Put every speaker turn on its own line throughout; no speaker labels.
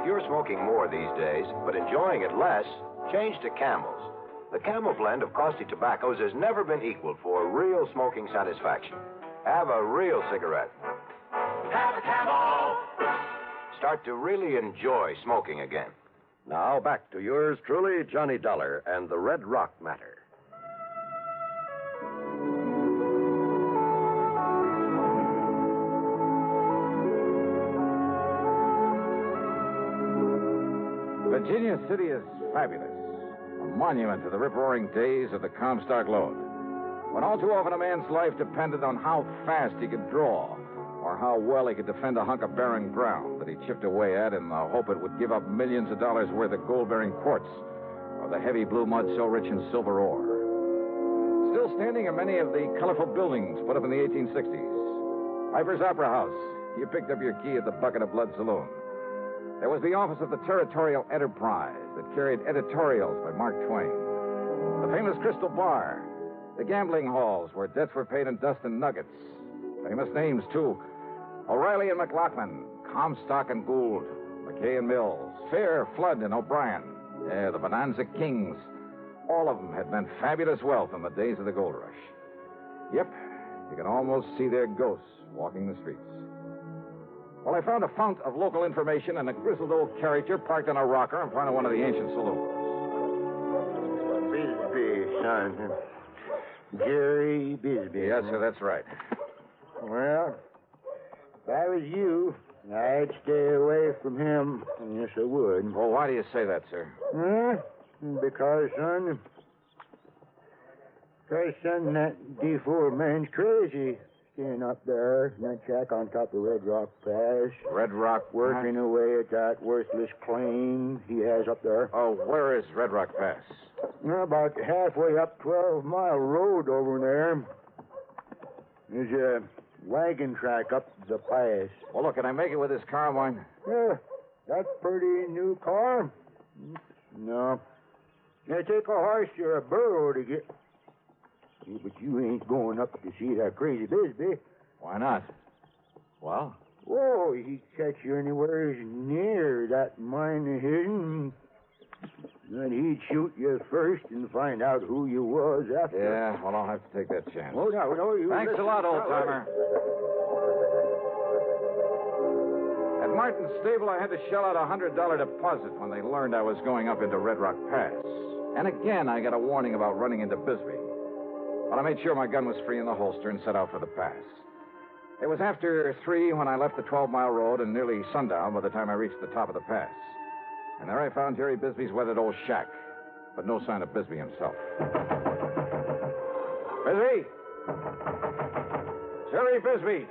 you're smoking more these days, but enjoying it less, change to Camels. The Camel blend of costly tobaccos has never been equaled for real smoking satisfaction. Have a real cigarette.
Have a Camel!
Start to really enjoy smoking again.
Now back to yours truly, Johnny Dollar and the Red Rock Matter.
Virginia City is fabulous. A monument to the rip-roaring days of the Comstock Lode. When all too often a man's life depended on how fast he could draw or how well he could defend a hunk of barren ground that he chipped away at in the hope it would give up millions of dollars worth of gold-bearing quartz or the heavy blue mud so rich in silver ore. Still standing are many of the colorful buildings put up in the 1860s. Piper's Opera House. You picked up your key at the Bucket of Blood Saloon. There was the office of the Territorial Enterprise that carried editorials by Mark Twain. The famous Crystal Bar. The gambling halls where debts were paid in dust and nuggets. Famous names, too. O'Reilly and McLaughlin, Comstock and Gould, McKay and Mills, Fair, Flood, and O'Brien. Yeah, the Bonanza Kings. All of them had meant fabulous wealth in the days of the gold rush. Yep, you could almost see their ghosts walking the streets. Well, I found a fount of local information and a grizzled old character parked on a rocker in front of one of the ancient saloons.
Bisbee, son. Jerry Bisbee.
Yes, sir, that's right.
Well, if I was you, I'd stay away from him. Yes, I would.
Well, why do you say that, sir?
Because, son, that D4 man's crazy. Staying up there in that shack on top of Red Rock Pass.
Red Rock?
Working away at that worthless claim he has up there.
Oh, where is Red Rock Pass?
About halfway up 12-mile road over there. There's a wagon track up the pass.
Well, look, can I make it with this car of mine?
Yeah, that pretty new car? No. It take a horse or a burro to get... Yeah, but you ain't going up to see that crazy Bisbee.
Why not? Well?
Whoa, he'd catch you anywhere near that mine of his. Then he'd shoot you first and find out who you was after.
Yeah, well, I'll have to take that chance.
Oh, no, you...
Thanks a lot, old-timer. At Martin's stable, I had to shell out a $100 deposit when they learned I was going up into Red Rock Pass. And again, I got a warning about running into Bisbee. But I made sure my gun was free in the holster and set out for the pass. It was after 3 when I left the 12-mile road and nearly sundown by the time I reached the top of the pass. And there I found Jerry Bisbee's weathered old shack, but no sign of Bisbee himself. Bisbee! Jerry Bisbee!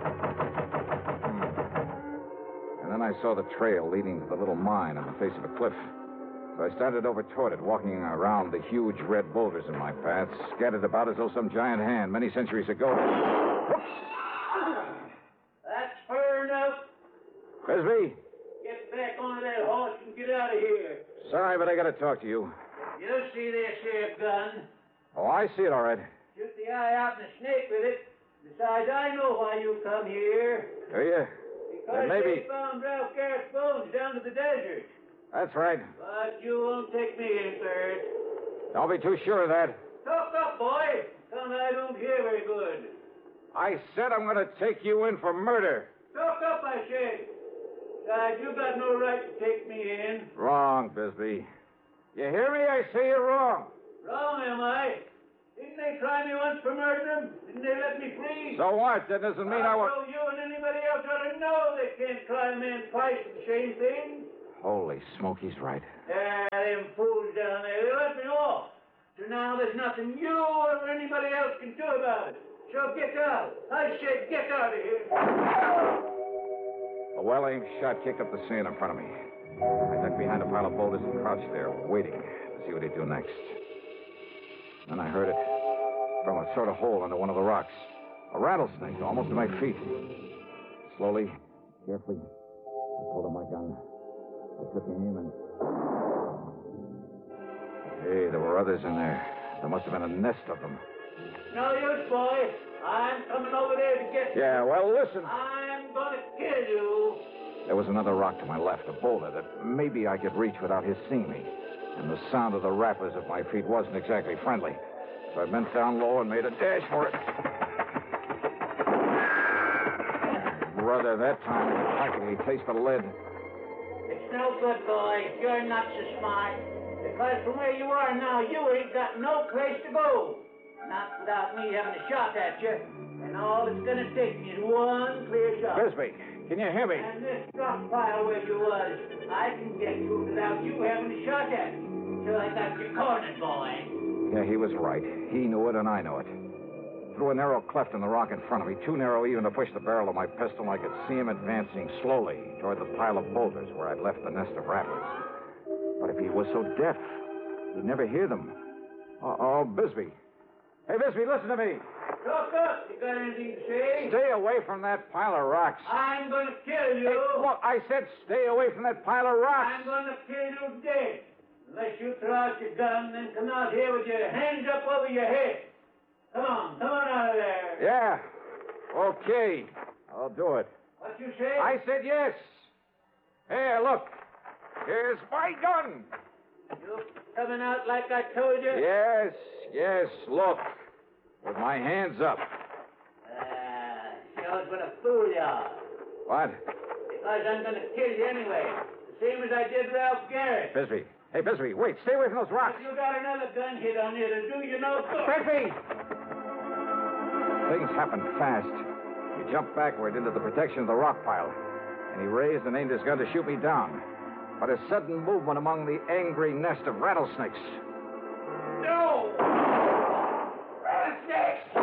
And then I saw the trail leading to the little mine on the face of a cliff. So I started over toward it, walking around the huge red boulders in my path, scattered about as though some giant hand many centuries ago. Whoops!
That's fair enough.
Bisbee!
Get back on that horse and get out of here.
Sorry, but I got to talk to you.
You see this here gun?
Oh, I see it all right.
Shoot the eye out and a snake with it. Besides, I know why you come here.
Do you?
Because
maybe...
they found Ralph Garrett's bones down to the desert.
That's right.
But you won't take me in third.
Don't be too sure of that.
Talk up, boy. Son, I don't hear very good.
I said I'm going to take you in for murder.
Talk up, I said. Besides, you got no right to take me in.
Wrong, Bisbee. You hear me? I say you're wrong.
Wrong, am I? Didn't they try me once for murdering? Didn't they let me free?
So what? That doesn't mean I want...
So you and anybody else ought to know they can't try a man twice for the same thing.
Holy smoke, he's right.
Them fools down there, they let me off. So now there's nothing you or anybody else can do about it. So get out. I said get out of here.
A well-aimed shot kicked up the sand in front of me. I ducked behind a pile of boulders and crouched there, waiting to see what he'd do next. Then I heard it from a sort of hole under one of the rocks. A rattlesnake, almost to my feet. Slowly, carefully, I pulled out my gun. I took aim and... Hey, there were others in there. There must have been a nest of them.
No use, boy. I'm coming over there to get you.
Yeah, well, listen.
I'm going to kill you.
There was another rock to my left, a boulder that maybe I could reach without his seeing me. And the sound of the rappers at my feet wasn't exactly friendly. So I bent down low and made a dash for it. Brother, that time I could practically taste the lead.
It's no good, boy. You're not so smart. Because from where you are now, you ain't got no place to go. Not without me having a shot at you. And all it's going to take me is one clear shot.
Bisbee, can you hear me?
And this rock pile where you was, I can get to it without you having a shot at me. So I got you cornered, boy.
Yeah, he was right. He knew it and I knew it. Through a narrow cleft in the rock in front of me, too narrow even to push the barrel of my pistol, I could see him advancing slowly toward the pile of boulders where I'd left the nest of rattlers. But if he was so deaf, he'd never hear them. Oh, Bisbee. Hey, Bisbee, listen to me.
Look up. You got anything to say?
Stay away from that pile of rocks.
I'm going to kill you.
Hey, look, I said stay away from that pile of rocks.
I'm going to kill you dead. Unless you throw out your gun and come out here with your hands up over your head. Come on out of there.
Yeah. Okay. I'll do it.
What you say?
I said yes. Here, look. Here's my gun.
You coming out like I told you?
Yes, look. With my hands up.
Sure going to fool you.
What?
Because I'm going to kill you anyway. The same as I did Ralph Garrett.
Bisbee. Hey, Bisbee, wait. Stay away from those rocks.
If you got another gun hit on you, it'll do you no good.
Bisbee! Things happened fast. He jumped backward into the protection of the rock pile, and he raised and aimed his gun to shoot me down. But a sudden movement among the angry nest of rattlesnakes.
No! Rattlesnakes!